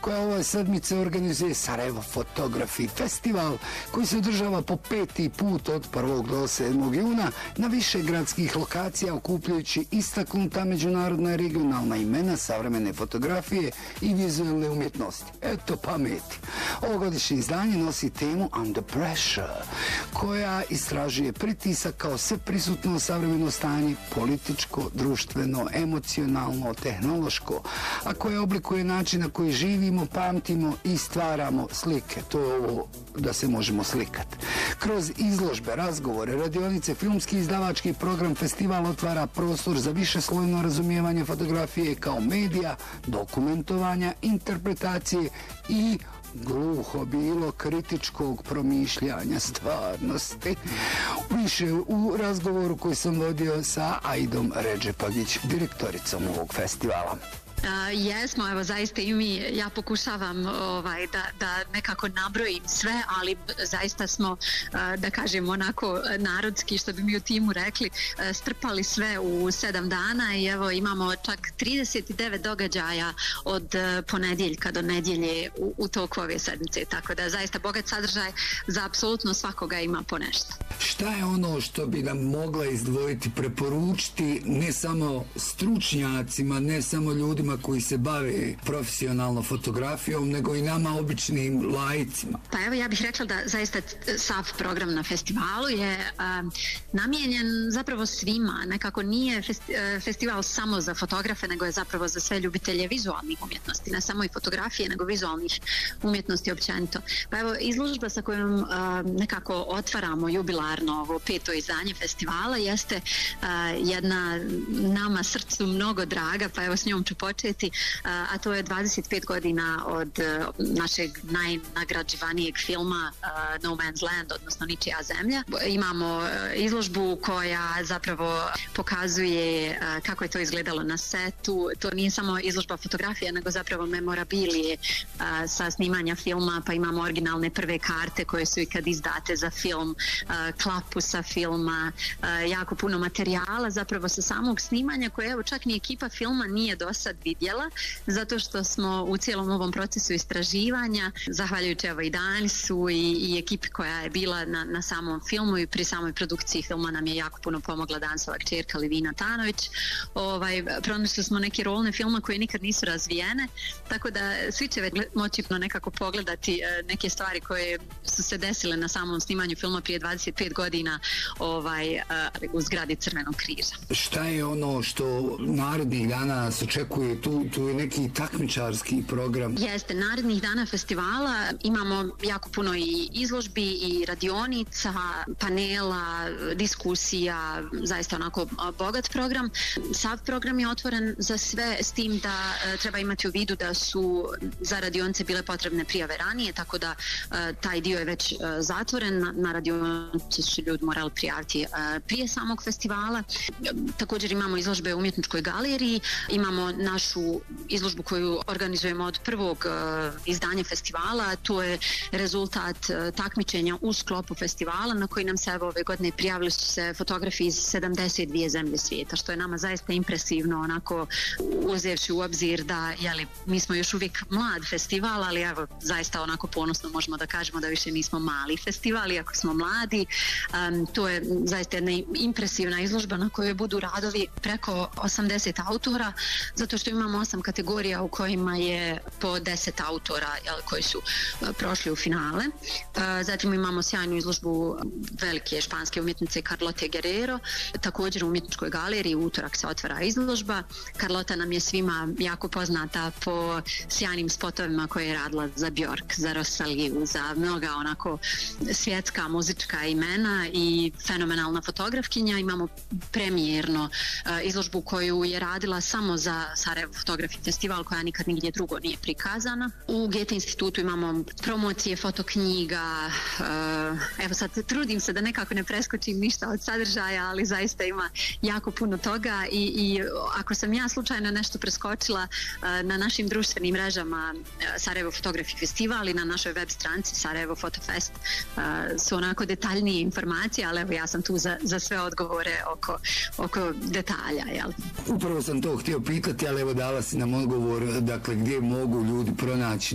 koja ove sedmice organizuje Sarajevo Photography Festival, koji se održava po 5. put od 1. do 7. juna na više gradskih lokacija, okupljajući istaknuta međunarodna i regionalna imena savremene fotografije i vizualne umjetnosti. Eto pameti. Ovogodišnje izdanje nosi temu Under Pressure, koja istražuje pritisak kao sveprisutno savremeno stanje, političko, društveno, emocionalno, tehnološko, a koje oblikuje način na koji živimo, pamtimo i stvaramo slike. To je ovo da se možemo slikati. Kroz izložbe, razgovore, radionice, filmski izdavački program festival otvara prostor za višeslojno razumijevanje fotografije kao medija, dokumentovanja, interpretacije i gluho bilo kritičkog promišljanja stvarnosti. Više u razgovoru koji sam vodio sa Aidom Redžepagić, direktoricom ovog festivala. Jesmo, evo zaista i mi, ja pokušavam da nekako nabrojim sve, ali zaista smo, da kažem onako narodski, što bi mi u timu rekli, strpali sve u 7 dana i evo imamo čak 39 događaja od ponedjeljka do nedjelje u toku ove sedmice, tako da zaista bogat sadržaj za apsolutno svakoga ima po nešto. Šta je ono što bi nam mogla izdvojiti, preporučiti ne samo stručnjacima, ne samo ljudima koji se bave profesionalno fotografijom, nego i nama običnim laicima? Pa evo, ja bih rekla da zaista sav program na festivalu je namijenjen zapravo svima. Nekako nije festival samo za fotografe, nego je zapravo za sve ljubitelje vizualnih umjetnosti. Ne samo i fotografije, nego vizualnih umjetnosti općenito. Pa evo, izložba sa kojom nekako otvaramo jubilarno ovo 5. izdanje festivala jeste jedna nama srcu mnogo draga, pa evo s njom ću početi, a to je 25 godina od našeg najnagrađivanijeg filma No Man's Land, odnosno Ničija zemlja. Imamo izložbu koja zapravo pokazuje kako je to izgledalo na setu. To nije samo izložba fotografija, nego zapravo memorabilije sa snimanja filma, pa imamo originalne prve karte koje su ikad izdate za film, klapu sa filma, jako puno materijala zapravo sa samog snimanja koje evo čak ni ekipa filma nije do sad vidjela, zato što smo u cijelom ovom procesu istraživanja, zahvaljujući evo i Danisu i ekipi koja je bila na samom filmu i pri samoj produkciji filma nam je jako puno pomogla Danisova kćerka Livina Tanović. Pronašli smo neke rolne filma koje nikad nisu razvijene, tako da svi će moći nekako pogledati neke stvari koje su se desile na samom snimanju filma prije 25 godina u zgradi Crvenog križa. Šta je ono što narednih dana nas očekuje? Tu je neki takmičarski program. Jeste, narednih dana festivala imamo jako puno i izložbi i radionica, panela, diskusija, zaista onako bogat program. Sav program je otvoren za sve, s tim da treba imati u vidu da su za radionice bile potrebne prijave ranije, tako da taj dio je već zatvoren. Na radionice su ljudi morali prijaviti prije samog festivala. Također imamo izložbe u umjetničkoj galeriji, imamo našu izložbu koju organizujemo od prvog izdanja festivala. To je rezultat takmičenja u sklopu festivala na koji nam se ove godine prijavili su se fotografi iz 72 zemlje svijeta, što je nama zaista impresivno, onako uzevši u obzir da mi smo još uvijek mlad festival, ali evo zaista onako ponosno možemo da kažemo da više nismo mali festival, iako smo mladi. To je zaista jedna impresivna izložba na kojoj budu radovi preko 80 autora, zato što imamo 8 kategorija u kojima je po 10 autora koji su prošli u finale. Zatim imamo sjajnu izložbu velike španske umjetnice Carlote Guerrero, također u umjetničkoj galeriji u utorak se otvara izložba. Carlota nam je svima jako poznata po sjajnim spotovima koje je radila za Björk, za Rosaliju, za mnoga onako svjetska muzička imena i fenomenalna fotografkinja. Imamo premijerno izložbu koju je radila samo za Sarajevo Photography Festival, koja nikad nigdje drugo nije prikazana. U Goethe institutu imamo promocije fotoknjiga. Evo sad trudim se da nekako ne preskočim ništa od sadržaja, ali zaista ima jako puno toga i ako sam ja slučajno nešto preskočila, na našim društvenim mrežama Sarajevo Photography Festival i na našoj web stranici Sarajevo Photofest su onako detaljnije informacije, ali evo ja sam tu za sve odgovore oko detalja. Jel? Upravo sam to htio pitati, ali evo dala si nam odgovor, dakle gdje mogu ljudi pronaći